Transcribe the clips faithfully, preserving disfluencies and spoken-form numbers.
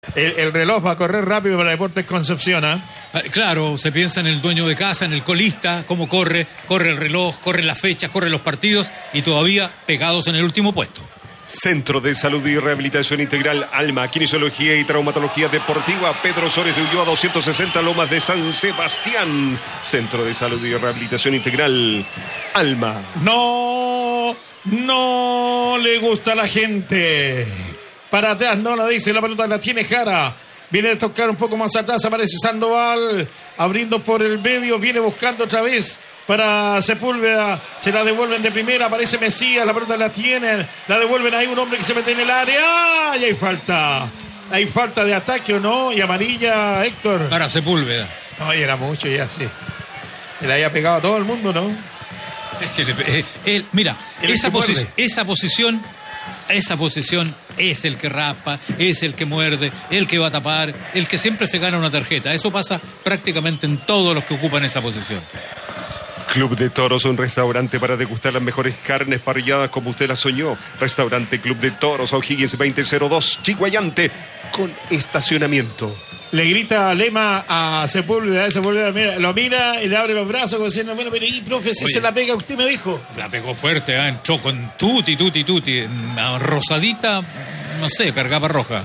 El, el reloj va a correr rápido para Deportes Concepción, ¿eh? Claro, se piensa en el dueño de casa, en el colista, cómo corre, corre el reloj, corre las fechas, corre los partidos y todavía pegados en el último puesto. Centro de Salud y Rehabilitación Integral Alma, Kinesiología y Traumatología Deportiva, Pedro Sores de Ulloa doscientos sesenta, Lomas de San Sebastián. Centro de Salud y Rehabilitación Integral Alma. No, no le gusta a la gente. Para atrás no la dice, la pelota la tiene Jara. Viene a tocar un poco más atrás, aparece Sandoval, abriendo por el medio, viene buscando otra vez para Sepúlveda, se la devuelven de primera, aparece Mesías, la pelota la tienen, la devuelven ahí un hombre que se mete en el área, y hay falta, hay falta de ataque o no, y amarilla, Héctor. Para Sepúlveda. No, y era mucho ya, sí. Se le había pegado a todo el mundo, ¿no? Es que, eh, eh, mira, esa, posi- esa posición... Esa posición es el que raspa, es el que muerde, el que va a tapar, el que siempre se gana una tarjeta. Eso pasa prácticamente en todos los que ocupan esa posición. Club de Toros, un restaurante para degustar las mejores carnes parrilladas como usted las soñó. Restaurante Club de Toros, O'Higgins veinte cero dos, Chiguayante, con estacionamiento. Le grita Lema a Sepúlveda, a Sepúlveda mira, lo mira y le abre los brazos como diciendo, bueno, pero y profe, si Oye, se la pega, usted me dijo. La pegó fuerte, ¿eh? Entró con tuti, tuti, tuti. Rosadita, no sé, cargaba roja.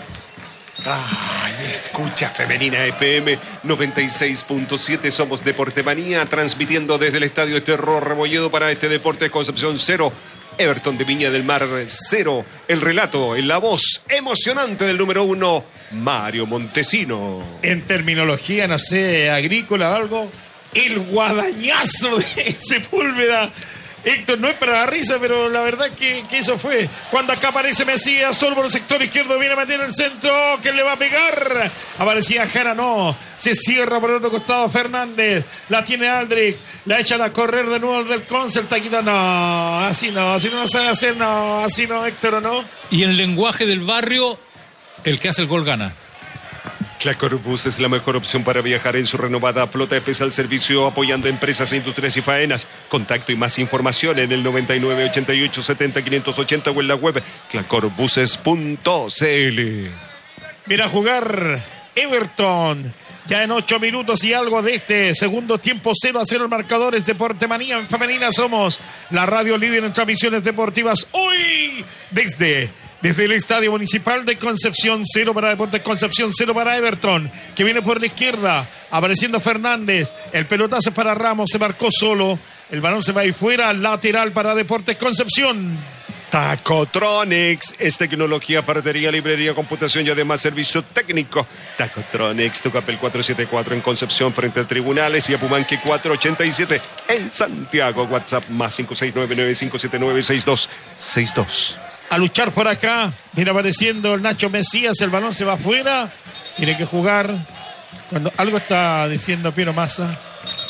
Ay, escucha Femenina F M noventa y seis punto siete, somos Deportemanía, transmitiendo desde el Estadio Terror Rebolledo para este Deportes Concepción cero. Everton de Viña del Mar cero. El relato en la voz emocionante del número uno, Mario Montesino. En terminología, no sé, agrícola o algo, el guadañazo de Sepúlveda. Héctor, no es para la risa, pero la verdad que, que eso fue. Cuando acá aparece Mesías, solo por el sector izquierdo, viene a meter el centro, que le va a pegar. Aparecía Jara, no. Se cierra por el otro costado Fernández. La tiene Aldrich. La echan a correr de nuevo del Conce. El taquito, no. Así no, así no lo sabe hacer, no. Así no, Héctor, ¿o no? Y en lenguaje del barrio, el que hace el gol gana. Clacorbus es la mejor opción para viajar en su renovada flota especial servicio apoyando empresas, industrias y faenas. Contacto y más información en el noventa y nueve, ochenta y ocho, setenta, quinientos ochenta o en la web clacorbuses punto c l. Mira jugar Everton. Ya en ocho minutos y algo de este segundo tiempo, cero a cero el marcador. Es Deportemanía en femenina. Somos la radio líder en transmisiones deportivas. Hoy desde... Desde el Estadio Municipal de Concepción, cero para Deportes Concepción, cero para Everton, que viene por la izquierda, apareciendo Fernández, el pelotazo para Ramos, se marcó solo, el balón se va ahí fuera, lateral para Deportes Concepción. Tacotronics es tecnología, ferretería, librería, computación y además servicio técnico. Tacotronics, Tucapel cuatrocientos setenta y cuatro en Concepción frente a Tribunales y Apumanque cuatrocientos ochenta y siete en Santiago. WhatsApp más cinco seis nueve, nueve cinco siete nueve, seis dos seis dos. A luchar por acá, viene apareciendo el Nacho Mesías, el balón se va afuera, tiene que jugar. Cuando algo está diciendo Piero Massa.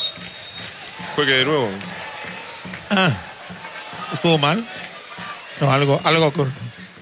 Juegue de nuevo. Ah, ¿estuvo mal? No, algo, algo ocurre.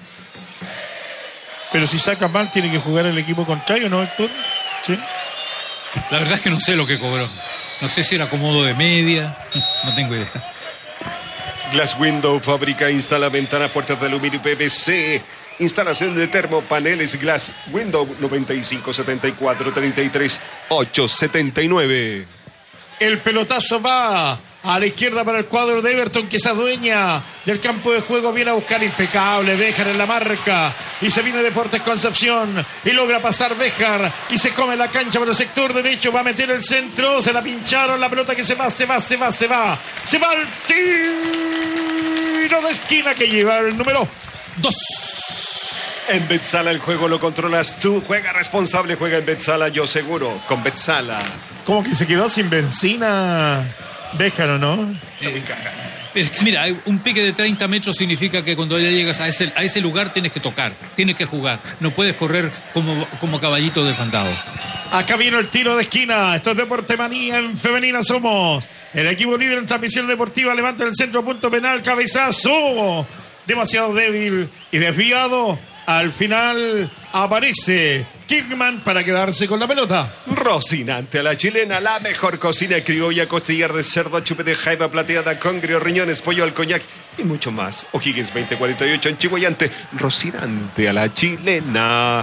Pero si saca mal, tiene que jugar el equipo contrario, ¿no, Héctor? Sí. La verdad es que no sé lo que cobró. No sé si era acomodo de media, no tengo idea. Glass Window fabrica, instala ventanas, puertas de aluminio y P V C. Instalación de termopaneles Glass Window noventa y cinco, setenta y cuatro, treinta y tres, ochocientos setenta y nueve. El pelotazo va a la izquierda para el cuadro de Everton, que se adueña del campo de juego. Viene a buscar impecable Béjar en la marca. Y se viene Deportes Concepción. Y logra pasar Béjar. Y se come la cancha por el sector derecho. Va a meter el centro. Se la pincharon. La pelota que se va, se va, se va, se va. Se va el tiro de esquina que lleva el número dos. En Betsala el juego lo controlas tú. Juega responsable, juega en Betsala, yo seguro. Con Betsala. ¿Cómo que se quedó sin benzina? Déjalo, ¿no? Eh, mira, un pique de treinta metros significa que cuando ya llegas a ese, a ese lugar tienes que tocar, tienes que jugar. No puedes correr como, como caballito desfandado. Acá viene el tiro de esquina. Esto es Deportemanía en femenina. Somos el equipo líder en transmisión deportiva. Levanta el centro, punto penal, cabezazo. Demasiado débil y desviado. Al final aparece Kirkman para quedarse con la pelota. Rocinante a la chilena, la mejor cocina criolla, costillar de cerdo, chupe de jaiba plateada, congrio, riñones, pollo al coñac y mucho más. O'Higgins veinte cuarenta y ocho en Chiguayante. Rocinante a la chilena.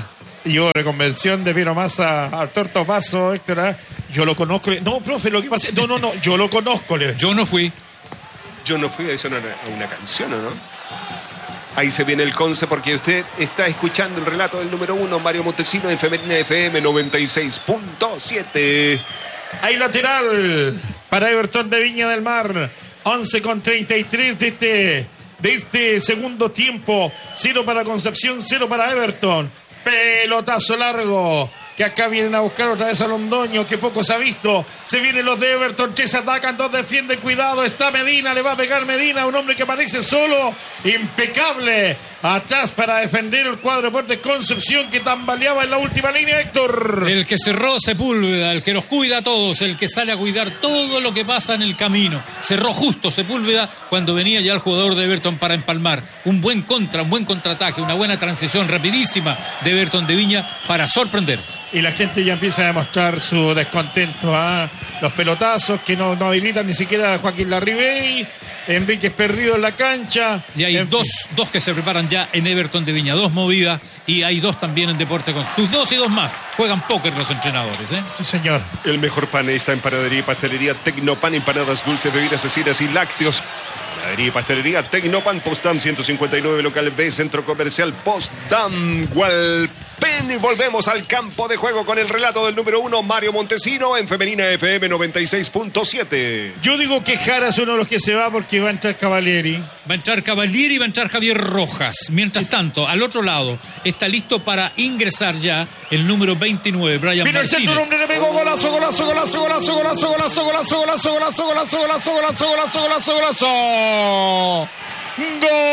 Y hubo reconvención de Piero Massa al Torto Paso, Héctor. ¿eh? Yo lo conozco. No, profe, lo que pasa. No, no, no, yo lo conozco. Le... Yo no fui. Yo no fui, eso no era una canción, ¿o no? Ahí se viene el Conce porque usted está escuchando el relato del número uno, Mario Montesino, en Femenina F M noventa y seis punto siete. Hay lateral para Everton de Viña del Mar. once con treinta y tres de este, de este segundo tiempo. Cero para Concepción, cero para Everton. Pelotazo largo, que acá vienen a buscar otra vez a Londoño, que poco se ha visto. Se vienen los de Everton, tres atacan, dos defienden, cuidado, está Medina, le va a pegar Medina, un hombre que parece solo, impecable, atrás para defender el cuadro de Deportes Concepción, que tambaleaba en la última línea, Héctor. El que cerró Sepúlveda, el que los cuida a todos, el que sale a cuidar todo lo que pasa en el camino. Cerró justo Sepúlveda cuando venía ya el jugador de Everton para empalmar. Un buen contra, un buen contraataque, una buena transición rapidísima de Everton de Viña para sorprender. Y la gente ya empieza a demostrar su descontento. ¿eh? Los pelotazos que no, no habilitan ni siquiera a Joaquín Larribey. Enríquez perdido en la cancha. Y hay dos, dos que se preparan ya en Everton de Viña. Dos movidas y hay dos también en Deporte con tus dos y dos más. Juegan póker los entrenadores. ¿eh? Sí, señor. El mejor pan está en panadería y pastelería Tecnopan, empanadas dulces, bebidas asesinas y lácteos. Panadería y pastelería Tecnopan, Postdam ciento cincuenta y nueve, local B, Centro Comercial Postdam, Gualpen. Y volvemos al campo de juego con el relato del número uno, Mario Montesino, en Femenina F M noventa y seis punto siete. Yo digo que Jara es uno de los que se va porque va a entrar Cavalieri. Va a entrar Cavalieri y va a entrar Javier Rojas. Mientras tanto, al otro lado, está listo para ingresar ya el número veintinueve, Brian Vino Martínez. el centro, hombre, le pegó golazo, golazo, golazo, golazo, golazo, golazo, golazo, golazo, golazo, golazo, golazo, golazo, golazo, golazo, golazo, golazo. Gol.